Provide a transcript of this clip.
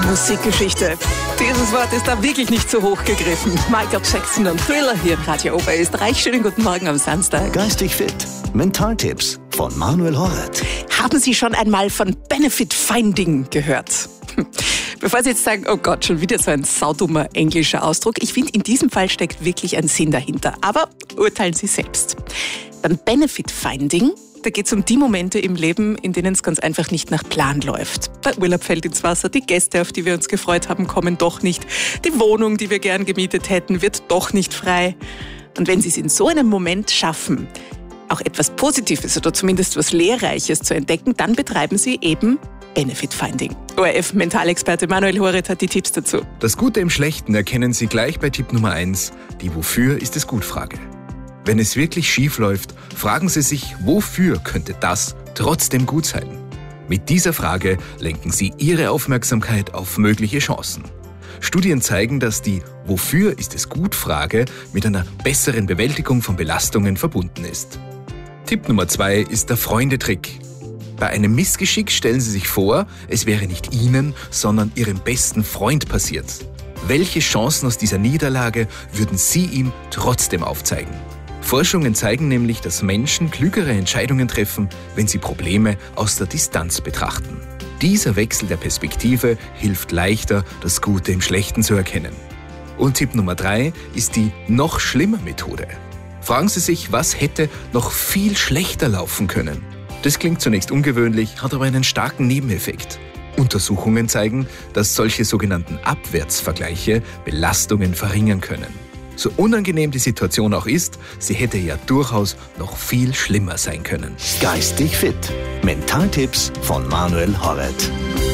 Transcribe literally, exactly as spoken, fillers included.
Musikgeschichte. Dieses Wort ist da wirklich nicht so hoch gegriffen. Michael Jackson und Thriller hier im Radio Oberösterreich. Schönen guten Morgen am Samstag. Geistig fit. Mentaltipps von Manuel Horret. Haben Sie schon einmal von Benefit Finding gehört? Bevor Sie jetzt sagen, oh Gott, schon wieder so ein saudummer englischer Ausdruck. Ich finde, in diesem Fall steckt wirklich ein Sinn dahinter. Aber urteilen Sie selbst. Beim Benefit Finding, da geht es um die Momente im Leben, in denen es ganz einfach nicht nach Plan läuft. Der Urlaub fällt ins Wasser, die Gäste, auf die wir uns gefreut haben, kommen doch nicht. Die Wohnung, die wir gern gemietet hätten, wird doch nicht frei. Und wenn Sie es in so einem Moment schaffen, auch etwas Positives oder zumindest was Lehrreiches zu entdecken, dann betreiben Sie eben Benefit Finding. O R F-Mentalexperte Manuel Horret hat die Tipps dazu. Das Gute im Schlechten erkennen Sie gleich bei Tipp Nummer eins, die Wofür ist es gut Frage. Wenn es wirklich schief läuft, fragen Sie sich, wofür könnte das trotzdem gut sein? Mit dieser Frage lenken Sie Ihre Aufmerksamkeit auf mögliche Chancen. Studien zeigen, dass die Wofür ist es gut Frage mit einer besseren Bewältigung von Belastungen verbunden ist. Tipp Nummer zwei ist der Freundetrick. Bei einem Missgeschick stellen Sie sich vor, es wäre nicht Ihnen, sondern Ihrem besten Freund passiert. Welche Chancen aus dieser Niederlage würden Sie ihm trotzdem aufzeigen? Forschungen zeigen nämlich, dass Menschen klügere Entscheidungen treffen, wenn sie Probleme aus der Distanz betrachten. Dieser Wechsel der Perspektive hilft leichter, das Gute im Schlechten zu erkennen. Und Tipp Nummer drei ist die noch schlimmer Methode. Fragen Sie sich, was hätte noch viel schlechter laufen können? Das klingt zunächst ungewöhnlich, hat aber einen starken Nebeneffekt. Untersuchungen zeigen, dass solche sogenannten Abwärtsvergleiche Belastungen verringern können. So unangenehm die Situation auch ist, sie hätte ja durchaus noch viel schlimmer sein können. Geistig fit. Mentaltipps von Manuel Horret.